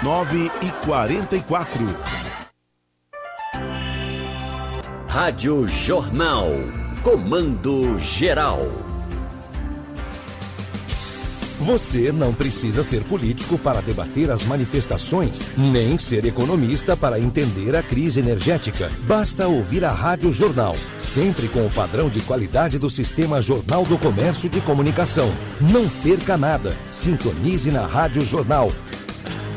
9h44. Rádio Jornal. Comando Geral. Você não precisa ser político para debater as manifestações, nem ser economista para entender a crise energética. Basta ouvir a Rádio Jornal, sempre com o padrão de qualidade do Sistema Jornal do Comércio de Comunicação. Não perca nada. Sintonize na Rádio Jornal